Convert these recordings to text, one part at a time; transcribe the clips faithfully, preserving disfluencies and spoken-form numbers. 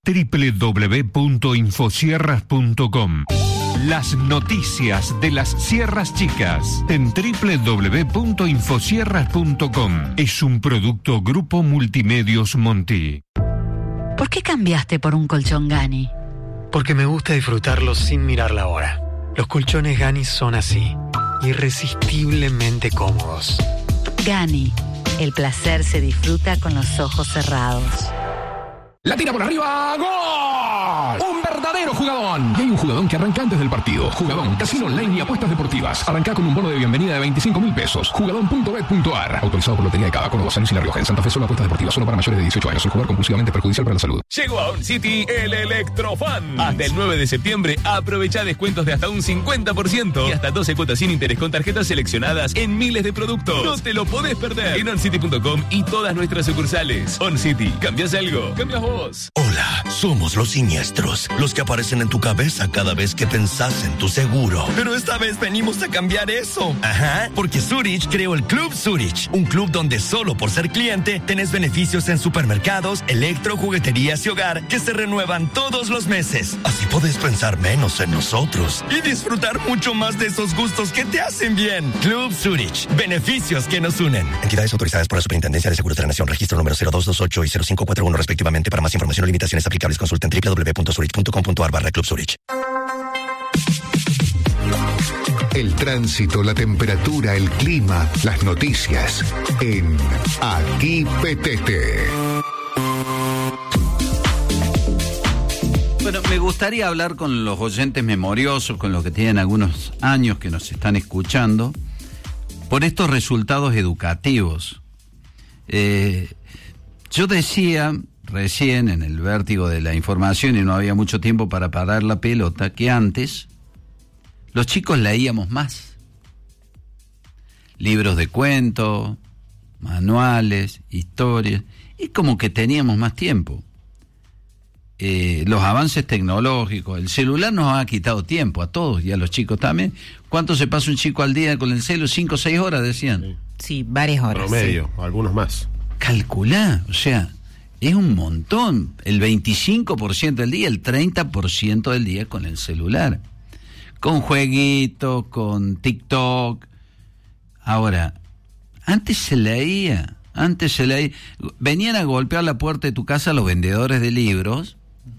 doble u doble u doble u punto infosierras punto com. Las noticias de las Sierras Chicas en doble u doble u doble u punto infosierras punto com. Es un producto Grupo Multimedios Monti. ¿Por qué cambiaste por un colchón Gani? Porque me gusta disfrutarlo sin mirar la hora. Los colchones Gani son así, irresistiblemente cómodos. Gani, el placer se disfruta con los ojos cerrados. La tira por arriba, ¡gol! Un verdadero jugadón. Y hay un jugadón que arranca antes del partido. Jugadón, casino online y apuestas deportivas. Arranca con un bono de bienvenida de veinticinco mil pesos. Jugadón punto bet punto ar. Autorizado por Lotería de Cava, Córdoba, San Luis y La Rioja. En Santa Fe solo apuestas deportivas, solo para mayores de dieciocho años. El jugar compulsivamente perjudicial para la salud. Llegó a OnCity el Electrofan. Hasta el nueve de septiembre aprovecha descuentos de hasta un cincuenta por ciento y hasta doce cuotas sin interés con tarjetas seleccionadas en miles de productos. No te lo podés perder en oncity punto com y todas nuestras sucursales. OnCity, ¿cambias algo? ¿Cambias vos? Hola, somos los siniestros, los que aparecen en tu cabeza cada vez que pensás en tu seguro. Pero esta vez venimos a cambiar eso. Ajá, porque Zurich creó el Club Zurich, un club donde solo por ser cliente tenés beneficios en supermercados, electro, jugueterías y hogar que se renuevan todos los meses. Así podés pensar menos en nosotros y disfrutar mucho más de esos gustos que te hacen bien. Club Zurich, beneficios que nos unen. Entidades autorizadas por la Superintendencia de Seguros de la Nación, registro número cero dos dos ocho y cero cinco cuatro uno respectivamente. Para más información o limitaciones aplicables, consulta en doble u doble u doble u punto zurich punto com punto ar barra Club Zurich. El tránsito, la temperatura, el clima, las noticias en Aquí Petete. Bueno, me gustaría hablar con los oyentes memoriosos, con los que tienen algunos años que nos están escuchando, por estos resultados educativos. Eh, yo decía recién en el vértigo de la información, y no había mucho tiempo para parar la pelota, que antes los chicos leíamos más. Libros de cuentos, manuales, historias, y como que teníamos más tiempo. Eh, los avances tecnológicos, el celular nos ha quitado tiempo a todos y a los chicos también. ¿Cuánto se pasa un chico al día con el celu? ¿Cinco o seis horas, decían? Sí, sí varias horas. Promedio, sí. Algunos más. Calculá, o sea, es un montón. El veinticinco por ciento del día, el treinta por ciento del día con el celular. Con jueguitos, con TikTok. Ahora, antes se leía, antes se leía. Venían a golpear la puerta de tu casa los vendedores de libros.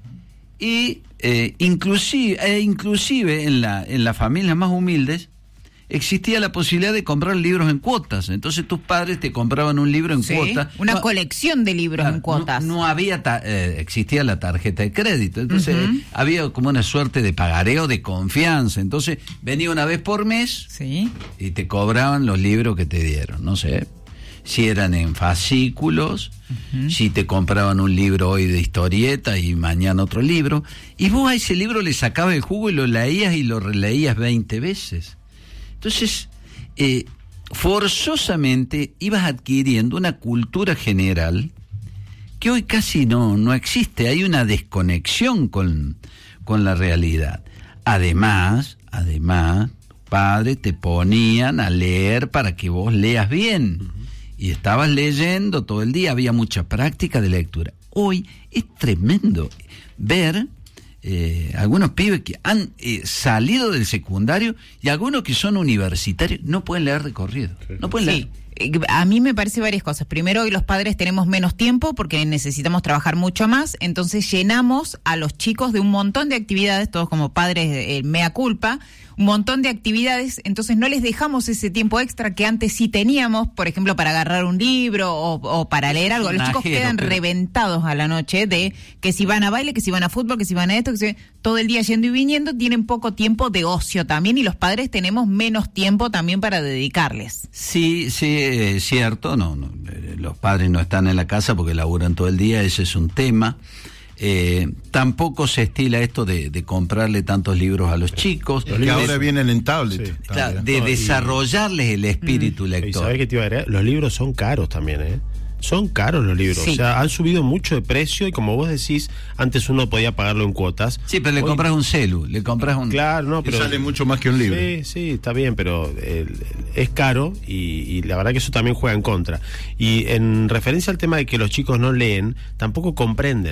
Y eh, inclusive, eh, inclusive en la en las familias más humildes existía la posibilidad de comprar libros en cuotas. Entonces tus padres te compraban un libro en sí, cuota. Una no, colección de libros claro, en cuotas. No, no había, ta- eh, existía la tarjeta de crédito. Entonces uh-huh. había como una suerte de pagareo de confianza. Entonces venía una vez por mes sí. y te cobraban los libros que te dieron. No sé si eran en fascículos, uh-huh. si te compraban un libro hoy de historieta y mañana otro libro. Y vos a ese libro le sacabas el jugo y lo leías y lo releías veinte veces. Entonces, eh, forzosamente ibas adquiriendo una cultura general que hoy casi no, no existe. Hay una desconexión con, con la realidad. Además, además, padres te ponían a leer para que vos leas bien. Uh-huh. Y estabas leyendo todo el día, había mucha práctica de lectura. Hoy es tremendo ver eh, algunos pibes que han eh, salido del secundario y algunos que son universitarios no pueden leer de corrido. Sí. No pueden leer. Sí. A mí me parece varias cosas. Primero, hoy los padres tenemos menos tiempo porque necesitamos trabajar mucho más, entonces llenamos a los chicos de un montón de actividades, todos como padres, eh, mea culpa, un montón de actividades, entonces no les dejamos ese tiempo extra que antes sí teníamos, por ejemplo, para agarrar un libro o, o para leer algo. Los chicos quedan pero... reventados a la noche de que si van a baile, que si van a fútbol, que si van a esto, que si... todo el día yendo y viniendo, tienen poco tiempo de ocio también, y los padres tenemos menos tiempo también para dedicarles. Sí, sí, es cierto, no, no, los padres no están en la casa porque laburan todo el día, ese es un tema. Eh, tampoco se estila esto de, de comprarle tantos libros a los chicos. Los libros ahora vienen en tablet. Sí, claro, de no, desarrollarles y, el espíritu mm, lector. Y sabés que te iba a agregar, los libros son caros también, ¿eh? Son caros los libros, sí. O sea, han subido mucho de precio y como vos decís, antes uno podía pagarlo en cuotas. Sí, pero le Hoy... compras un celu, le compras un... Claro, no, pero... sale mucho más que un libro. Sí, sí, está bien, pero eh, es caro y, y la verdad que eso también juega en contra. Y en referencia al tema de que los chicos no leen, tampoco comprenden.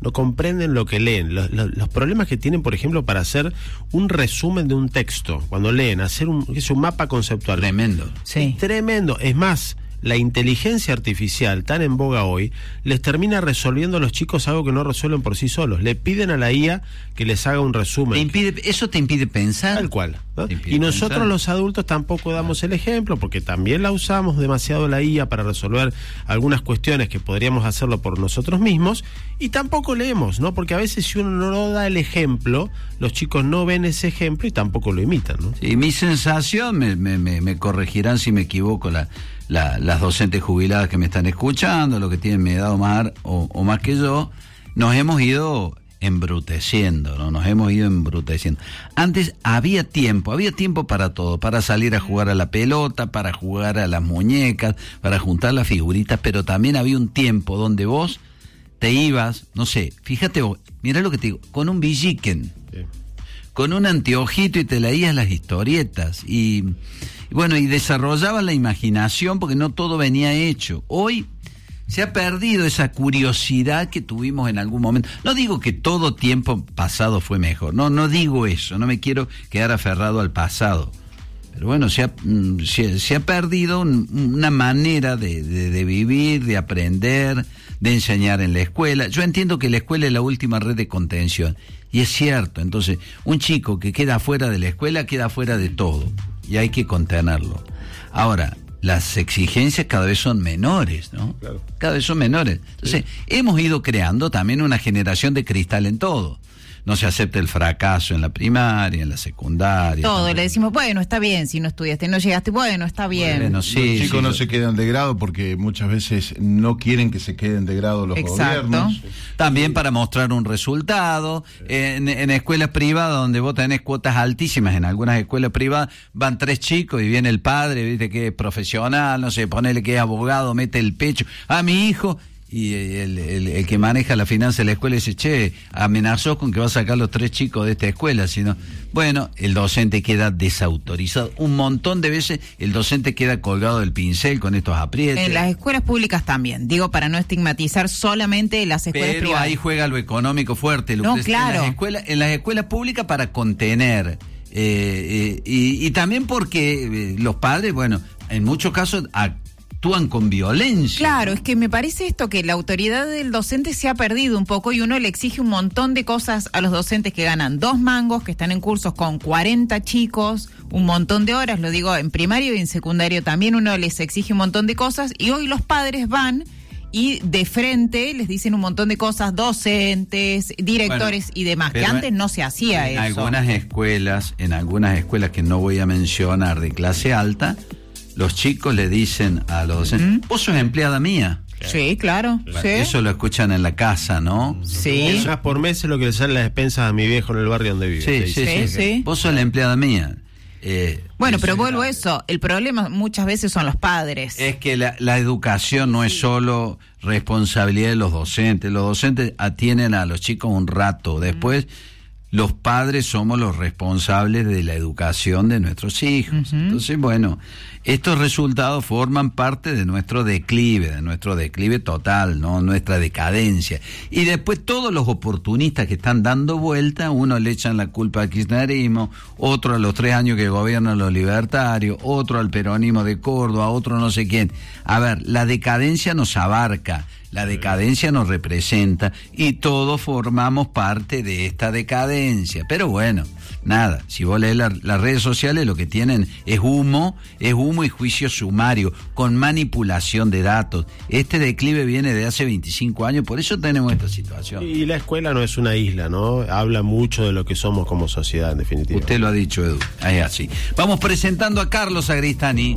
no comprenden lo que leen. Los, los, los problemas que tienen, por ejemplo, para hacer un resumen de un texto, cuando leen, hacer un, es un mapa conceptual. Tremendo. Sí. Tremendo. Es más, la inteligencia artificial, tan en boga hoy, les termina resolviendo a los chicos algo que no resuelven por sí solos. Le piden a la I A que les haga un resumen. ¿Te impide, ¿Eso te impide pensar? Tal cual, ¿no? Y nosotros pensar. Los adultos tampoco damos el ejemplo, porque también la usamos demasiado la I A para resolver algunas cuestiones que podríamos hacerlo por nosotros mismos, y tampoco leemos, ¿no? Porque a veces si uno no da el ejemplo, los chicos no ven ese ejemplo y tampoco lo imitan, ¿no? Sí, mi sensación, me, me, me, me corregirán si me equivoco la... La, las docentes jubiladas que me están escuchando, los que tienen mi edad o más, o, o más que yo, nos hemos ido embruteciendo, ¿no? Nos hemos ido embruteciendo. Antes había tiempo, había tiempo para todo, para salir a jugar a la pelota, para jugar a las muñecas, para juntar las figuritas, pero también había un tiempo donde vos te ibas, no sé, fíjate vos, mirá lo que te digo, con un villiquen, sí, con un anteojito y te leías las historietas y... Bueno, y desarrollaba la imaginación porque no todo venía hecho. Hoy se ha perdido esa curiosidad que tuvimos en algún momento. No digo que todo tiempo pasado fue mejor, no, no digo eso, no me quiero quedar aferrado al pasado. Pero bueno, se ha, se, se ha perdido un, una manera de, de, de vivir, de aprender, de enseñar en la escuela. Yo entiendo que la escuela es la última red de contención, y es cierto. Entonces, un chico que queda fuera de la escuela queda fuera de todo. Y hay que contenerlo. Ahora, las exigencias cada vez son menores, ¿no? Claro. Cada vez son menores. Entonces, sí, hemos ido creando también una generación de cristal en todo. No se acepta el fracaso en la primaria, en la secundaria. Todo, también. Le decimos, bueno, está bien, si no estudiaste, no llegaste, bueno, está bien. Bueno, sí, los chicos sí, no se quedan de grado porque muchas veces no quieren que se queden de grado los exacto. gobiernos. También para mostrar un resultado. Sí. En, en escuelas privadas donde vos tenés cuotas altísimas, en algunas escuelas privadas van tres chicos y viene el padre, viste que es profesional, no sé, ponele que es abogado, mete el pecho. Ah, mi hijo... Y el, el, el que maneja la finanza de la escuela dice, che, amenazó con que va a sacar los tres chicos de esta escuela, sino, bueno, el docente queda desautorizado. Un montón de veces el docente queda colgado del pincel con estos aprietes. En las escuelas públicas también, digo, para no estigmatizar solamente las escuelas Pero privadas. Ahí juega lo económico fuerte. Lo no, que claro. En las escuelas, en las escuelas públicas para contener. Eh, eh, y, y también porque eh, los padres, bueno, en muchos casos... A, actúan con violencia. Claro, es que me parece esto que la autoridad del docente se ha perdido un poco y uno le exige un montón de cosas a los docentes que ganan dos mangos, que están en cursos con cuarenta chicos, un montón de horas, lo digo en primario y en secundario también uno les exige un montón de cosas y hoy los padres van y de frente les dicen un montón de cosas, docentes, directores bueno, y demás, que antes no se hacía en eso. En algunas escuelas, en algunas escuelas que no voy a mencionar de clase alta, los chicos le dicen a los docentes, ¿Mm? Vos sos empleada mía. Sí, claro. Bueno, sí. Eso lo escuchan en la casa, ¿no? Sí. Más por mes es lo que le salen las despensas a mi viejo en el barrio donde vive. Sí, sí, sí. sí, sí. Vos sos la empleada mía. Eh, bueno, pero vuelvo a eso. El problema muchas veces son los padres. Es que la, la educación no es solo responsabilidad de los docentes. Los docentes atienden a los chicos un rato. Después... Mm. Los padres somos los responsables de la educación de nuestros hijos. Uh-huh. Entonces, bueno, estos resultados forman parte de nuestro declive, de nuestro declive total, ¿no? Nuestra decadencia. Y después todos los oportunistas que están dando vuelta, uno le echan la culpa al kirchnerismo, otro a los tres años que gobiernan los libertarios, otro al peronismo de Córdoba, otro no sé quién. A ver, la decadencia nos abarca. La decadencia nos representa y todos formamos parte de esta decadencia. Pero bueno, nada, si vos lees la, las redes sociales lo que tienen es humo, es humo y juicio sumario, con manipulación de datos. Este declive viene de hace veinticinco años, por eso tenemos esta situación. Y la escuela no es una isla, ¿no? Habla mucho de lo que somos como sociedad, en definitiva. Usted lo ha dicho, Edu, es así. Vamos presentando a Carlos Agristani.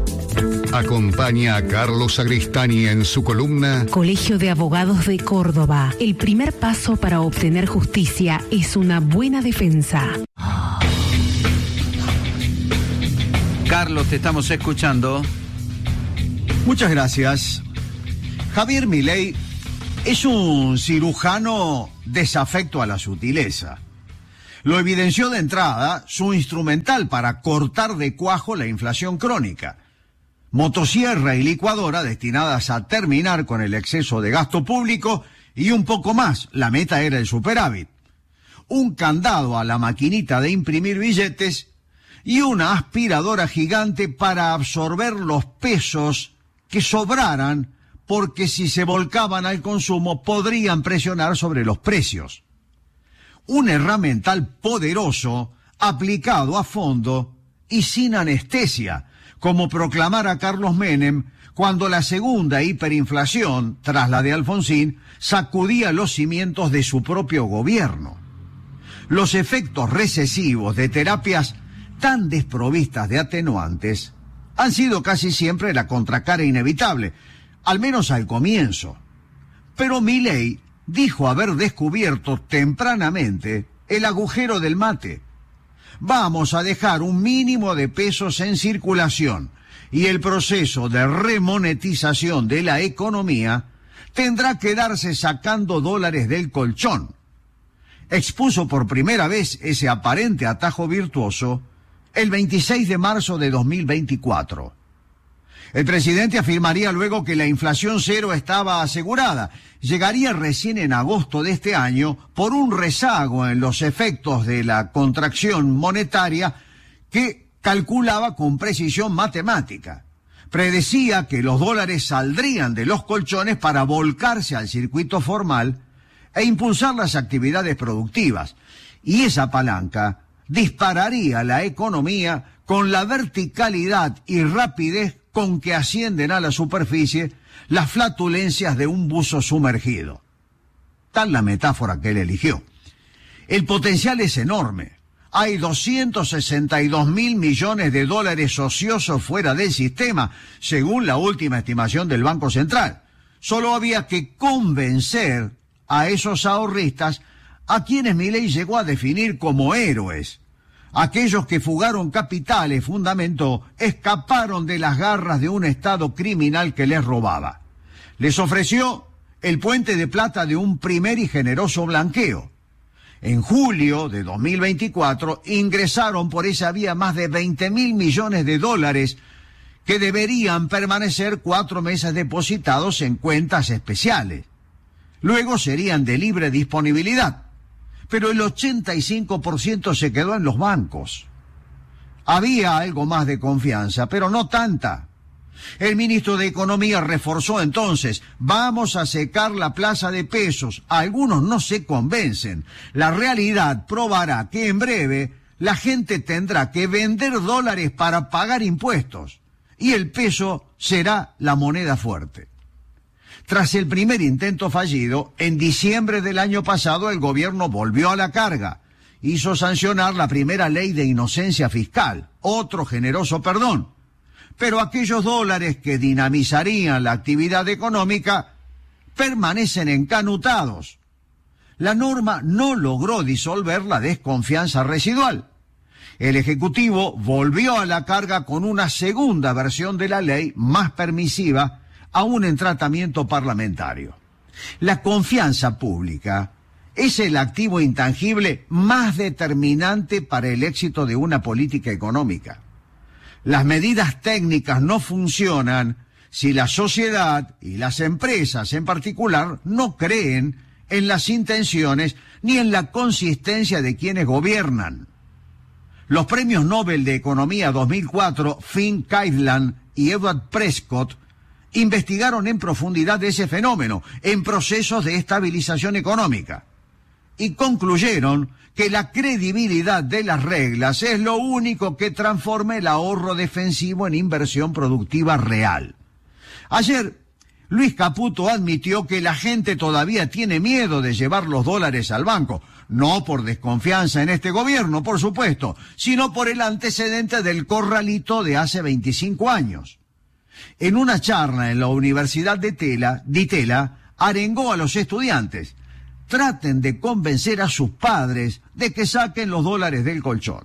Acompaña a Carlos Agristani en su columna Colegio de Abogados de Córdoba. El primer paso para obtener justicia es una buena defensa. Carlos, te estamos escuchando. Muchas gracias. Javier Milei es un cirujano desafecto a la sutileza. Lo evidenció de entrada su instrumental para cortar de cuajo la inflación crónica. Motosierra y licuadora destinadas a terminar con el exceso de gasto público y un poco más, la meta era el superávit, un candado a la maquinita de imprimir billetes y una aspiradora gigante para absorber los pesos que sobraran, porque si se volcaban al consumo podrían presionar sobre los precios. Un herramental poderoso, aplicado a fondo y sin anestesia, como proclamara Carlos Menem cuando la segunda hiperinflación, tras la de Alfonsín, sacudía los cimientos de su propio gobierno. Los efectos recesivos de terapias tan desprovistas de atenuantes han sido casi siempre la contracara inevitable, al menos al comienzo. Pero Milei dijo haber descubierto tempranamente el agujero del mate. Vamos a dejar un mínimo de pesos en circulación y el proceso de remonetización de la economía tendrá que darse sacando dólares del colchón. Expuso por primera vez ese aparente atajo virtuoso el veintiséis de marzo de dos mil veinticuatro. El presidente afirmaría luego que la inflación cero estaba asegurada. Llegaría recién en agosto de este año por un rezago en los efectos de la contracción monetaria que calculaba con precisión matemática. Predecía que los dólares saldrían de los colchones para volcarse al circuito formal e impulsar las actividades productivas. Y esa palanca dispararía la economía con la verticalidad y rapidez con que ascienden a la superficie las flatulencias de un buzo sumergido. Tal la metáfora que él eligió. El potencial es enorme. Hay doscientos sesenta y dos mil millones de dólares ociosos fuera del sistema, según la última estimación del Banco Central. Solo había que convencer a esos ahorristas, a quienes Milei llegó a definir como héroes. Aquellos que fugaron capitales, fundamentó, escaparon de las garras de un Estado criminal que les robaba. Les ofreció el puente de plata de un primer y generoso blanqueo. En julio de dos mil veinticuatro ingresaron por esa vía más de veinte mil millones de dólares que deberían permanecer cuatro meses depositados en cuentas especiales. Luego serían de libre disponibilidad. Pero el ochenta y cinco por ciento se quedó en los bancos. Había algo más de confianza, pero no tanta. El ministro de Economía reforzó entonces: vamos a secar la plaza de pesos. Algunos no se convencen. La realidad probará que en breve la gente tendrá que vender dólares para pagar impuestos, y el peso será la moneda fuerte. Tras el primer intento fallido, en diciembre del año pasado el gobierno volvió a la carga. Hizo sancionar la primera ley de inocencia fiscal, otro generoso perdón. Pero aquellos dólares que dinamizarían la actividad económica permanecen encanutados. La norma no logró disolver la desconfianza residual. El Ejecutivo volvió a la carga con una segunda versión de la ley, más permisiva, aún en tratamiento parlamentario. La confianza pública es el activo intangible más determinante para el éxito de una política económica. Las medidas técnicas no funcionan si la sociedad y las empresas en particular no creen en las intenciones ni en la consistencia de quienes gobiernan. Los premios Nobel de Economía dos mil cuatro, Finn Caidlan y Edward Prescott, investigaron en profundidad ese fenómeno en procesos de estabilización económica y concluyeron que la credibilidad de las reglas es lo único que transforma el ahorro defensivo en inversión productiva real. Ayer, Luis Caputo admitió que la gente todavía tiene miedo de llevar los dólares al banco, no por desconfianza en este gobierno, por supuesto, sino por el antecedente del corralito de hace veinticinco años. En una charla en la Universidad de Tela, Di Tella, arengó a los estudiantes: traten de convencer a sus padres de que saquen los dólares del colchón.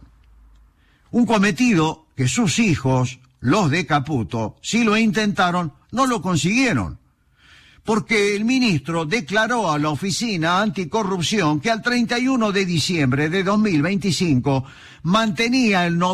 Un cometido que sus hijos, los de Caputo, si lo intentaron, no lo consiguieron, porque el ministro declaró a la Oficina Anticorrupción que al treinta y uno de diciembre de dos mil veinticinco mantenía el noventa